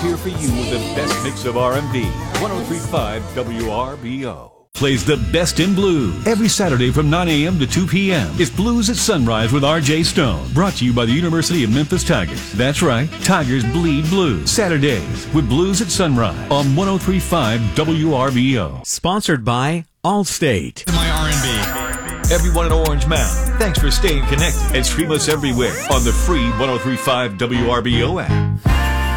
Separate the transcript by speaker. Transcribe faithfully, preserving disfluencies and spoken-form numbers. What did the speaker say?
Speaker 1: here for you with the best mix of R and B. one oh three point five W R B O. Plays the best in blues. Every Saturday from nine a.m. to two p.m. It's Blues at Sunrise with R J Stone. Brought to you by the University of Memphis Tigers. That's right, Tigers bleed blues. Saturdays with Blues at Sunrise on one oh three point five W R B O.
Speaker 2: Sponsored by Allstate.
Speaker 3: My R and B.
Speaker 1: Everyone in Orange Mound, thanks for staying connected and stream us everywhere on the free one oh three point five W R B O app.